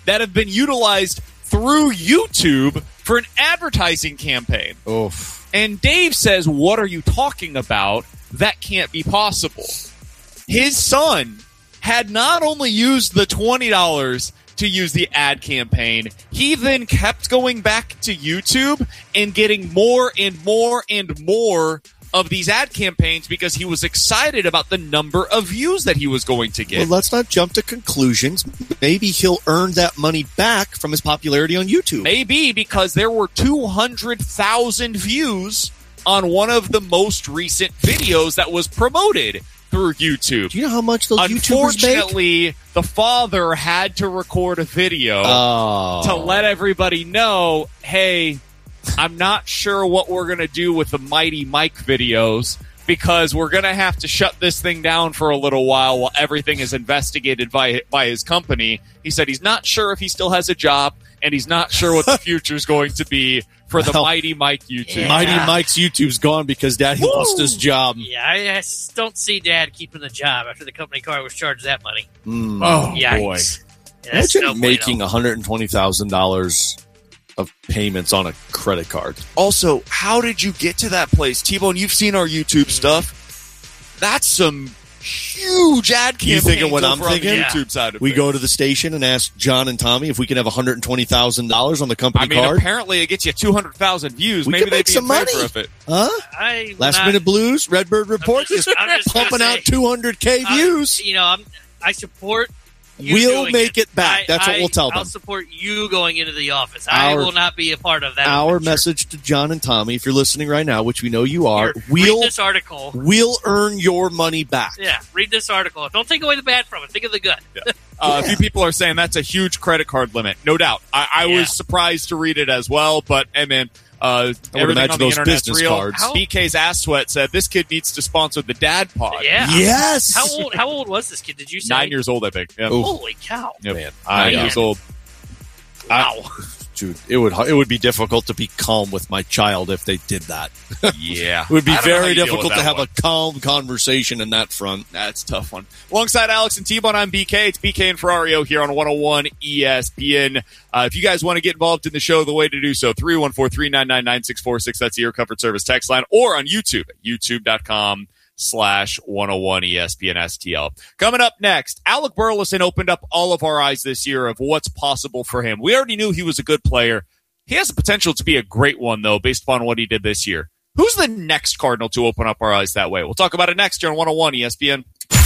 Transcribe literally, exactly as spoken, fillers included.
that have been utilized through YouTube for an advertising campaign. Oof. And Dave says, what are you talking about? That can't be possible. His son had not only used the twenty dollars to use the ad campaign, he then kept going back to YouTube and getting more and more and more of these ad campaigns because he was excited about the number of views that he was going to get. Well, let's not jump to conclusions. Maybe he'll earn that money back from his popularity on YouTube. Maybe, because there were two hundred thousand views on one of the most recent videos that was promoted through YouTube. Do you know how much those YouTubers make? Unfortunately, the father had to record a video oh. to let everybody know, hey, I'm not sure what we're going to do with the Mighty Mike videos because we're going to have to shut this thing down for a little while while everything is investigated by, by his company. He said he's not sure if he still has a job, and he's not sure what the future is going to be for the well, Mighty Mike YouTube. Yeah. Mighty Mike's YouTube's gone because Dad he lost his job. Yeah, I, I don't see Dad keeping the job after the company car was charged that money. Mm. Oh, Yikes. boy. Yeah, Imagine no making bueno. one hundred twenty thousand dollars of payments on a credit card. Also, how did you get to that place? T-Bone, you've seen our YouTube stuff. That's some huge ad campaigns You thinking what I'm over on the thinking? YouTube side of We things. go to the station and ask John and Tommy if we can have one hundred twenty thousand dollars on the company I mean, card. apparently it gets you two hundred thousand views. We Maybe can they'd make be some in favor money. of it. Huh? I Last not, Minute Blues, Redbird Report, just- just, I'm just gonna pumping say- out two hundred K I- views. you know, I'm, I support you We'll doing make it back. I- That's what I- we'll tell them. I'll support you going into the office. I Our- will not be a part of that. Our adventure. message to John and Tommy, if you're listening right now, which we know you are, Here, we'll read this article. we'll earn your money back. Yeah, read this article. Don't take away the bad from it. Think of the good. Yeah. Uh, A few people are saying that's a huge credit card limit. No doubt. I, I Yeah. was surprised to read it as well, but, hey, man, uh, I would everything imagine on the those internet's business real. cards. How- B K's Ass Sweat said this kid needs to sponsor the Dad Pod. Yeah. Yes. How old? How old was this kid? Did you say? Nine years old, I think. Yeah. Ooh. Holy cow! Yep. Man, Nine I, years old. Wow. Dude, it would it would be difficult to be calm with my child if they did that. Yeah. It would be I don't know how very you deal difficult with to that have one. a calm conversation in that front. That's a tough one. Alongside Alex and T-Bone, I'm B K. It's B K and Ferrario here on one oh one E S P N. Uh, if you guys want to get involved in the show, the way to do so, three one four, three nine nine, nine six four six. That's the Air Comfort Service text line. Or on YouTube at youtube.com slash 101 ESPN STL. Coming up next, Alec Burleson opened up all of our eyes this year of what's possible for him. We already knew he was a good player. He has the potential to be a great one, though, based upon what he did this year. Who's the next Cardinal to open up our eyes that way? We'll talk about it next here on one oh one E S P N.